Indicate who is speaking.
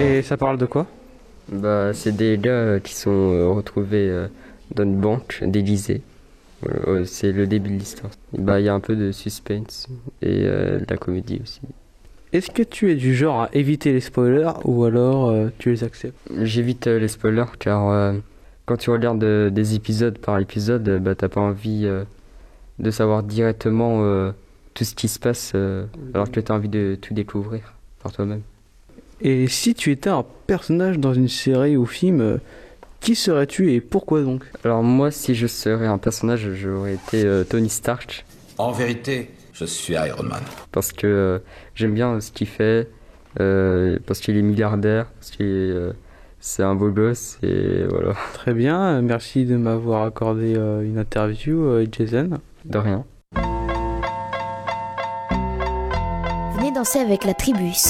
Speaker 1: Et ça parle de quoi?
Speaker 2: Bah, c'est des gars qui sont retrouvés dans une banque d'Élysée. C'est le début de l'histoire. Bah, il y a un peu de suspense et de la comédie aussi.
Speaker 1: Est-ce que tu es du genre à éviter les spoilers ou alors tu les acceptes?
Speaker 2: J'évite les spoilers car quand tu regardes des épisodes par épisode, bah, t'as pas envie de savoir directement tout ce qui se passe alors que t'as envie de tout découvrir par toi-même.
Speaker 1: Et si tu étais un personnage dans une série ou film, qui serais-tu et pourquoi donc?
Speaker 2: Alors moi, si je serais un personnage, j'aurais été Tony Stark
Speaker 3: En vérité, je suis Iron Man.
Speaker 2: parce que j'aime bien ce qu'il fait, parce qu'il est milliardaire, parce qu'il c'est un beau gosse et voilà,
Speaker 1: Très bien, merci de m'avoir accordé une interview, Jason.
Speaker 2: de rien.
Speaker 4: Venez danser avec la tribu 100%